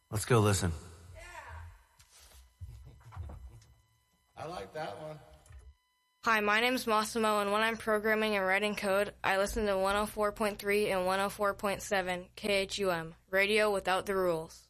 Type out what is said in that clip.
Let's go listen. I like that one. Hi, my name's Massimo, and when I'm programming and writing code, I listen to 104.3 and 104.7 KHUM, radio without the rules.